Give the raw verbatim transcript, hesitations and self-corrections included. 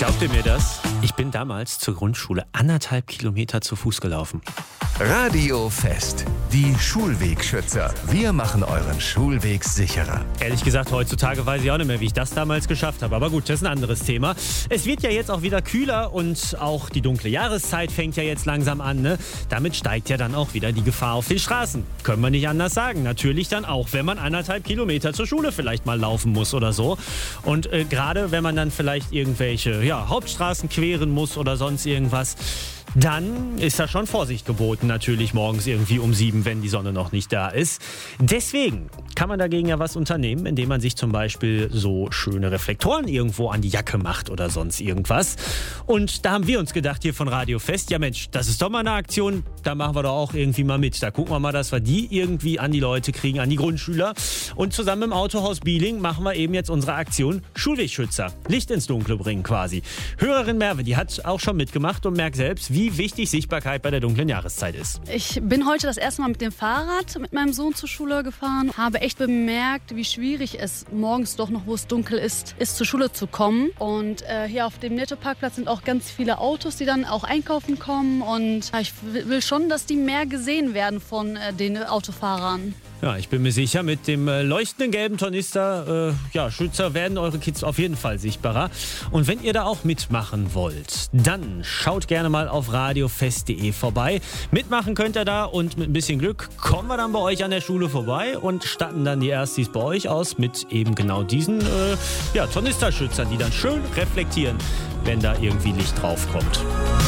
Glaubt ihr mir das? Ich bin damals zur Grundschule anderthalb Kilometer zu Fuß gelaufen. Radio Fest, die Schulwegschützer. Wir machen euren Schulweg sicherer. Ehrlich gesagt, heutzutage weiß ich auch nicht mehr, wie ich das damals geschafft habe. Aber gut, das ist ein anderes Thema. Es wird ja jetzt auch wieder kühler und auch die dunkle Jahreszeit fängt ja jetzt langsam an. Ne? Damit steigt ja dann auch wieder die Gefahr auf den Straßen. Können wir nicht anders sagen. Natürlich dann auch, wenn man anderthalb Kilometer zur Schule vielleicht mal laufen muss oder so. Und äh, gerade wenn man dann vielleicht irgendwelche ja, Hauptstraßen queren muss oder sonst irgendwas, dann ist da schon Vorsicht geboten, natürlich morgens irgendwie um sieben, wenn die Sonne noch nicht da ist. Deswegen kann man dagegen ja was unternehmen, indem man sich zum Beispiel so schöne Reflektoren irgendwo an die Jacke macht oder sonst irgendwas. Und da haben wir uns gedacht hier von Radio Fest, ja Mensch, das ist doch mal eine Aktion, da machen wir doch auch irgendwie mal mit. Da gucken wir mal, dass wir die irgendwie an die Leute kriegen, an die Grundschüler. Und zusammen im Autohaus Bieling machen wir eben jetzt unsere Aktion Schulwegschützer. Licht ins Dunkle bringen quasi. Hörerin Merve, die hat auch schon mitgemacht und merkt selbst, wie wie wichtig Sichtbarkeit bei der dunklen Jahreszeit ist. Ich bin heute das erste Mal mit dem Fahrrad mit meinem Sohn zur Schule gefahren. Habe echt bemerkt, wie schwierig es morgens doch noch, wo es dunkel ist, ist zur Schule zu kommen. Und äh, hier auf dem Netto-Parkplatz sind auch ganz viele Autos, die dann auch einkaufen kommen. Und äh, ich will schon, dass die mehr gesehen werden von äh, den Autofahrern. Ja, ich bin mir sicher, mit dem äh, leuchtenden gelben Tornister, äh, ja, Schützer werden eure Kids auf jeden Fall sichtbarer. Und wenn ihr da auch mitmachen wollt, dann schaut gerne mal auf radiofest punkt de vorbei. Mitmachen könnt ihr da und mit ein bisschen Glück kommen wir dann bei euch an der Schule vorbei und statten dann die Erstis bei euch aus mit eben genau diesen äh, ja, Tornisterschützern, die dann schön reflektieren, wenn da irgendwie Licht drauf kommt.